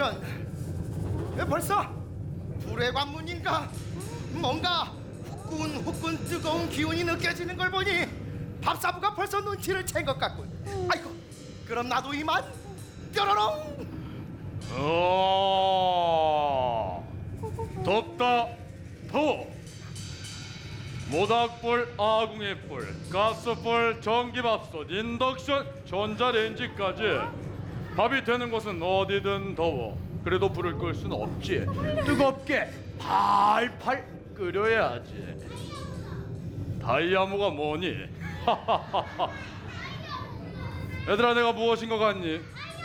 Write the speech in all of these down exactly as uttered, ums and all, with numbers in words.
이런, 왜 벌써 불의 관문인가? 뭔가 후끈 후끈 뜨거운 기운이 느껴지는 걸 보니 밥사부가 벌써 눈치를 챈 것 같군. 아이고, 그럼 나도 이만 뾰로롱. 어, 덥다 더워. 모닥불, 아궁이불, 가스불, 전기밥솥, 인덕션, 전자레인지까지 밥이 되는 곳은 어디든 더워. 그래도 불을 끌 수는 없지. 뜨겁게 팔팔 끓여야지. 다이아모가 뭐니? 얘들아, 내가 무엇인 것 같니?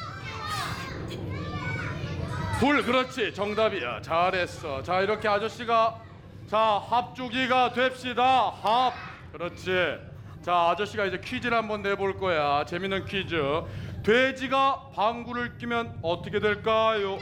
불, 그렇지, 정답이야. 잘했어. 자, 이렇게 아저씨가 자 합주기가 됩시다. 합, 그렇지. 자, 아저씨가 이제 퀴즈를 한번 내볼 거야. 재밌는 퀴즈. 돼지가 방구를 끼면 어떻게 될까요?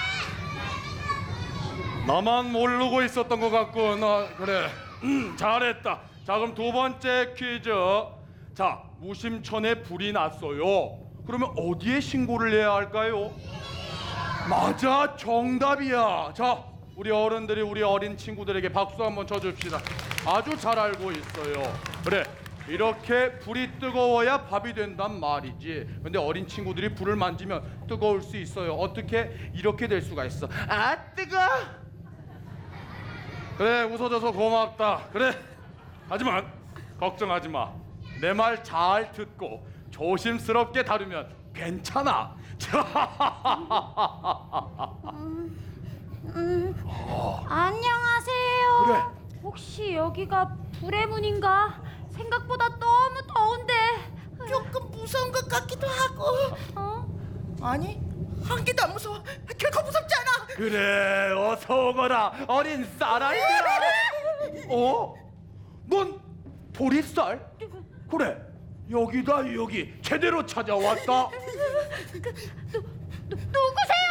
나만 모르고 있었던 것 같군. 어, 그래. 음, 잘했다. 자, 그럼 두 번째 퀴즈. 자, 무심천에 불이 났어요. 그러면 어디에 신고를 해야 할까요? 맞아, 정답이야. 자, 우리 어른들이 우리 어린 친구들에게 박수 한번 쳐줍시다. 아주 잘 알고 있어요. 그래, 이렇게 불이 뜨거워야 밥이 된단 말이지. 근데 어린 친구들이 불을 만지면 뜨거울 수 있어요. 어떻게? 이렇게 될 수가 있어. 아, 뜨거. 그래, 웃어줘서 고맙다. 그래, 하지만 걱정하지 마. 내 말 잘 듣고 조심스럽게 다루면 괜찮아. 음, 음, 안녕하세요. 그래. 혹시 여기가 불의 문인가? 생각보다 너무 더운데. 조금 무서운 것 같기도 하고. 어? 아니, 한 개도 안 무서워. 결코 무섭지 않아. 그래, 어서 오거라 어린 쌀알들아. 어? 넌 보리쌀? 그래, 여기다. 여기 제대로 찾아왔다. 누, 누, 누구세요?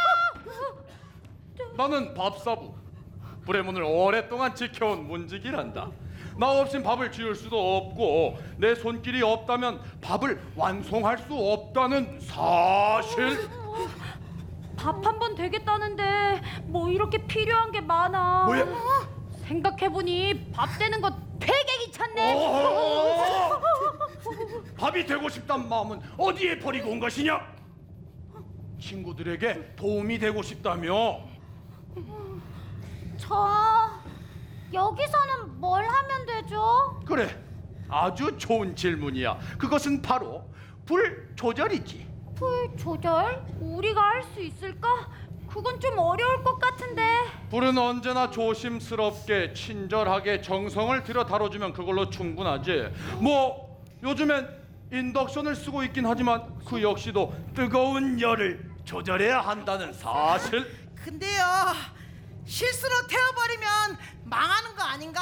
나는 밥사부, 불의 문을 오랫동안 지켜온 문지기란다. 나 없인 밥을 지을 수도 없고 내 손길이 없다면 밥을 완성할 수 없다는 사실. 밥 한 번 되겠다는데 뭐 이렇게 필요한 게 많아. 뭐야? 생각해보니 밥 되는 거 되게 귀찮네. 어? 밥이 되고 싶단 마음은 어디에 버리고 온 것이냐? 친구들에게 도움이 되고 싶다며. 저 여기서는 뭘 하면 되죠? 그래, 아주 좋은 질문이야. 그것은 바로 불 조절이지. 불 조절? 우리가 할 수 있을까? 그건 좀 어려울 것 같은데. 불은 언제나 조심스럽게 친절하게 정성을 들여 다뤄주면 그걸로 충분하지. 뭐 요즘엔 인덕션을 쓰고 있긴 하지만 그 역시도 뜨거운 열을 조절해야 한다는 사실. 근데요, 실수로 태워버리면 망하는 거 아닌가?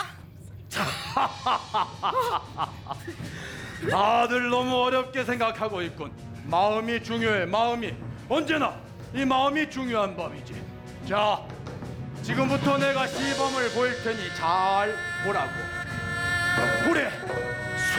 다들 너무 어렵게 생각하고 있군. 마음이 중요해. 마음이 언제나 이 마음이 중요한 법이지. 자, 지금부터 내가 시범을 보일 테니 잘 보라고. 그래,